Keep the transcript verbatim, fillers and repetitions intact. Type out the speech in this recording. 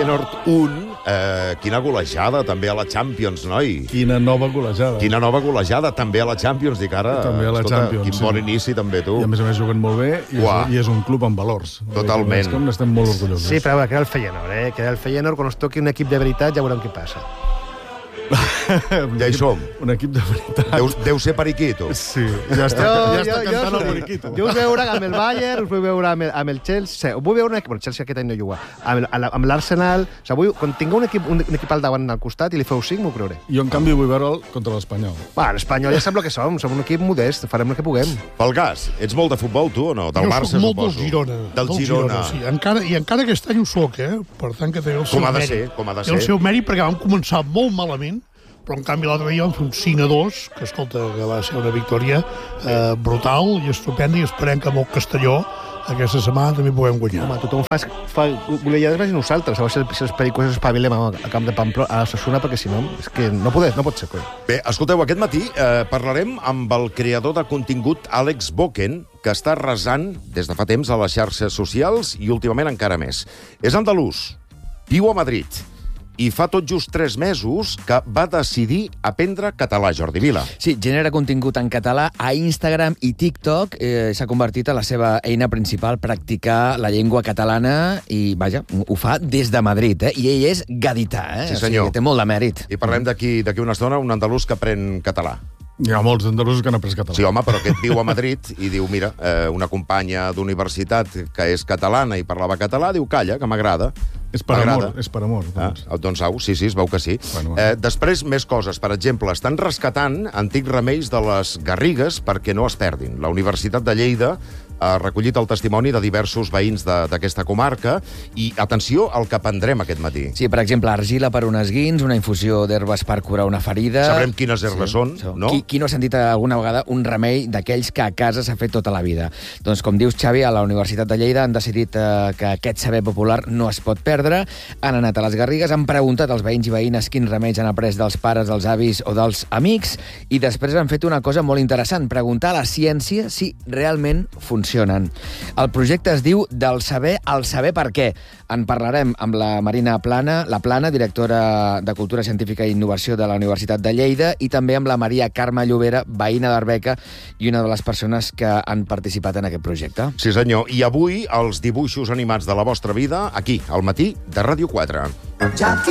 Feyenoord un, eh, quina golejada també a la Champions, noi. Quina nova golejada. Quina nova golejada també a la Champions, dic ara. També a la escolta, Champions, quin sí. bon inici també, tu. I a més a més juguen molt bé i Uah. és, i és un club amb valors. Totalment. És que n'estem molt orgullosos. Sí, però queda el Feyenoord, eh? Queda el Feyenoord, quan es toqui un equip de veritat ja veurem què passa. Ja hi som. Un equip de veritat. Deu, deu ser periquito. Sí, ja està, Jo- ja està jo- cantant jo- el periquito. Jo us veuré amb el Bayern, us vull veure amb el, amb el Chelsea, us vull veure un equip, bueno, el Chelsea aquest any no juga, amb, el, amb l'Arsenal, o sigui, vull, quan tingueu un equip, un, un equip al davant al costat i li feu cinc, m'ho creuré. Jo, en canvi, vull veure'l contra l'Espanyol. Va, l'Espanyol ja sap el que som, som un equip modest, farem el que puguem. Pelgàs, ets molt de futbol, tu, o no? Del jo Barça, soc molt suposo. del Girona. Del Girona. sí. Encara, I encara aquest any ho soc, eh? Per tant, que té el seu Com ha de mèrit. ser, com ha de Té el ser. seu mèrit perquè vam començar molt malament, però en canvi l'altre dia vam fer un cinc a dos, que escolta, que va ser una victòria eh, brutal i estupenda, i esperem que amb el Castelló aquesta setmana també puguem guanyar. Home, tothom fa, fa golejades més que nosaltres, a veure si els, si els pericos espavilem a, a camp de Pamplona, a Osasuna, perquè si no, és que no, poder, no pot ser. Coi. Bé, escolteu, aquest matí eh, parlarem amb el creador de contingut Àlex Boken, que està resant des de fa temps a les xarxes socials i últimament encara més. És andalús, viu a Madrid, i fa tot just tres mesos que va decidir aprendre català, Jordi Vila. Sí, genera contingut en català a Instagram i TikTok. Eh, S'ha convertit en la seva eina principal practicar la llengua catalana i, vaja, ho fa des de Madrid, eh? I ell és gadità, eh? Sí, senyor. O sigui, té molt de mèrit. I parlem d'aquí d'aquí una estona, un andalús que aprèn català. Hi ha molts andalusos que han après català. Sí, home, però aquest viu a Madrid i diu, mira, eh, una companya d'universitat que és catalana i parlava català, diu, calla, que m'agrada. És per M'agrada. amor, és per amor. Ah, Doncs. doncs au, sí, sí, es veu que sí. Bueno, bueno. Eh, després, més coses. Per exemple, estan rescatant antics remeis de les Garrigues perquè no es perdin. La Universitat de Lleida ha recollit el testimoni de diversos veïns de- d'aquesta comarca i, atenció, al que aprendrem aquest matí. Sí, per exemple, argila per un esguins, una infusió d'herbes per curar una ferida... Sabrem quines herbes són, no? Qui, qui no ha sentit alguna vegada un remei d'aquells que a casa s'ha fet tota la vida? Doncs, com dius, Xavi, a la Universitat de Lleida han decidit eh, que aquest saber popular no es pot perdre. Han anat a les Garrigues, han preguntat als veïns i veïnes quins remeis han après dels pares, dels avis o dels amics, i després han fet una cosa molt interessant, preguntar a la ciència si realment funcionen. El projecte es diu Del saber al saber per què. En parlarem amb la Marina Plana, la Plana, directora de Cultura Científica i Innovació de la Universitat de Lleida, i també amb la Maria Carme Llobera, veïna d'Arbeca i una de les persones que han participat en aquest projecte. Sí, senyor. I avui, els dibuixos animats de la vostra vida, aquí, al matí de Ràdio quatre. Jackie